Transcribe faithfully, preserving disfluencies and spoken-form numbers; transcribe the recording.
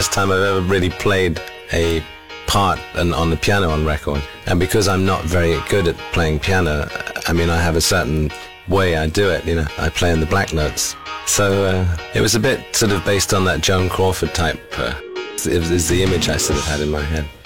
first time I've ever really played a part and on the piano on record. And because I'm not very good at playing piano, I mean, I have a certain way I do it, you know. I play in the black notes. So uh, it was a bit sort of based on that Joan Crawford type. Uh, it was the image I sort of had in my head.